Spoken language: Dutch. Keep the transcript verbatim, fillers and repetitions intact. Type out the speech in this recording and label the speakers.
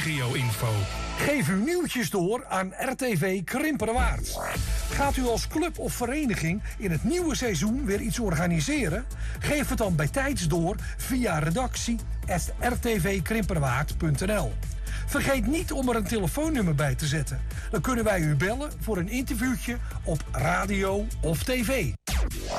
Speaker 1: regio-info.
Speaker 2: Geef uw nieuwtjes door aan R T V Krimpenerwaard. Gaat u als club of vereniging in het nieuwe seizoen weer iets organiseren? Geef het dan bij tijds door via redactie at r t v krimpenerwaard punt n l. Vergeet niet om er een telefoonnummer bij te zetten. Dan kunnen wij u bellen voor een interviewtje op radio of tv.